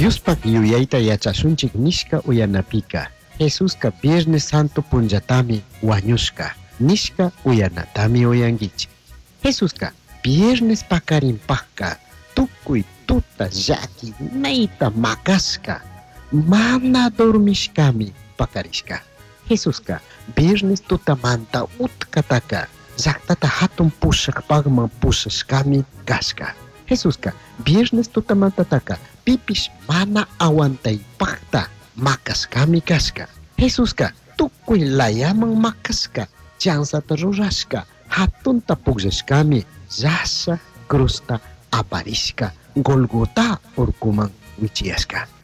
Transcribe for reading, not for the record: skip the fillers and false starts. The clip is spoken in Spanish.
Diospak yuyayta yachashunchik nishka uyanapika. Jesusqa Viernes Santo punllatami wañushka nishka uyanatami uyankichik. Jesusqa Viernes pakarinpaqqa tukuy tuta llaki mayta makashka mana dormishkami pakarishka. Jesusqa Viernes tutamanta utkataka llaktata hatun pushakpaqman pushashkami kashka. Jesusqa Viernes tutamantataka pipish mana awantaypaqta makashkami kashka. Jesusqa tukuy layaman makashka chansata rurashka hatunta pukllashkami llasa cruzta aparishka Golgota urkuman wichiyashka.